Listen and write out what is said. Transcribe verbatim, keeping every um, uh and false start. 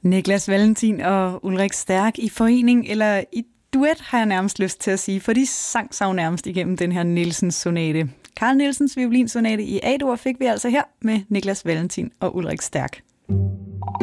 Niklas Valentin og Ulrik Stærk i forening, eller i duet, har jeg nærmest lyst til at sige, for de sang sig nærmest igennem den her Nielsens sonate. Carl Nielsens violinsonate i A-dur fik vi altså her med Niklas Valentin og Ulrik Stærk.